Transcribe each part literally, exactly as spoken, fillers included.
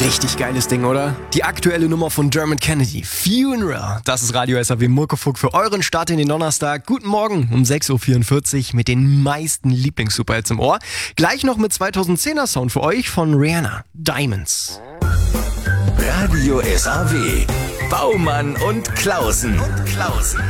Richtig geiles Ding, oder? Die aktuelle Nummer von Dermot Kennedy, Funeral. Das ist Radio S A W Muckefuck für euren Start in den Donnerstag. Guten Morgen um sechs Uhr vierundvierzig mit den meisten Lieblings-Superhits im Ohr. Gleich noch mit zweitausendzehner Sound für euch von Rihanna, Diamonds. Radio S A W, Baumann und Klausen. Und Klausen.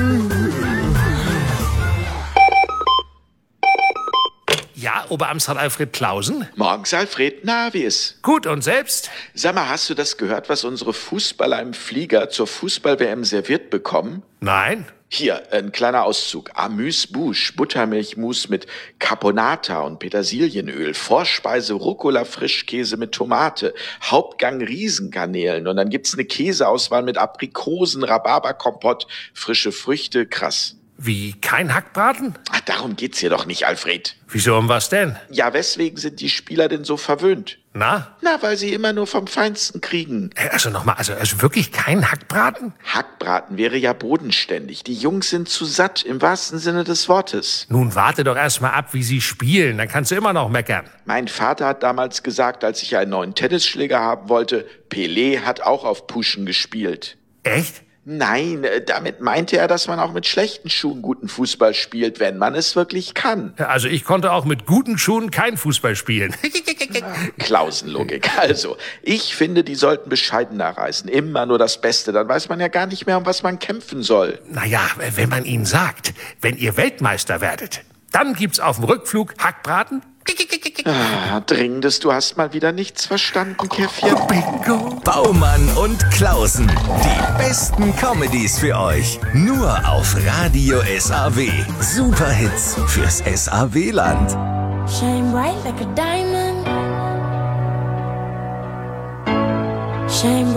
Ja, Oberamtsrat Alfred Klausen? Morgens, Alfred. Na, wie ist? Gut, und selbst? Sag mal, hast du das gehört, was unsere Fußballer im Flieger zur Fußball-W M serviert bekommen? Nein. Hier, ein kleiner Auszug. Amüs-Bouche, Buttermilchmus mit Caponata und Petersilienöl, Vorspeise Rucola Frischkäse mit Tomate, Hauptgang Riesengarnelen und dann gibt's eine Käseauswahl mit Aprikosen, Rhabarberkompott, frische Früchte, krass. Wie, kein Hackbraten? Ach, darum geht's hier doch nicht, Alfred. Wieso, um was denn? Ja, weswegen sind die Spieler denn so verwöhnt? Na? Na, weil sie immer nur vom Feinsten kriegen. Also nochmal, also, also wirklich kein Hackbraten? Hackbraten wäre ja bodenständig. Die Jungs sind zu satt, im wahrsten Sinne des Wortes. Nun warte doch erst mal ab, wie sie spielen, dann kannst du immer noch meckern. Mein Vater hat damals gesagt, als ich einen neuen Tennisschläger haben wollte, Pelé hat auch auf Puschen gespielt. Echt? Nein, damit meinte er, dass man auch mit schlechten Schuhen guten Fußball spielt, wenn man es wirklich kann. Also ich konnte auch mit guten Schuhen kein Fußball spielen. Klausenlogik. Also, ich finde, die sollten bescheidener reisen. Immer nur das Beste. Dann weiß man ja gar nicht mehr, um was man kämpfen soll. Naja, wenn man ihnen sagt, wenn ihr Weltmeister werdet, dann gibt's auf dem Rückflug Hackbraten. Ah, Dringendes, du hast mal wieder nichts verstanden, Käffchen. Bingo. Baumann und Klausen, die besten Comedies für euch. Nur auf Radio S A W. Superhits fürs S A W-Land. Shine bright like a diamond. Shine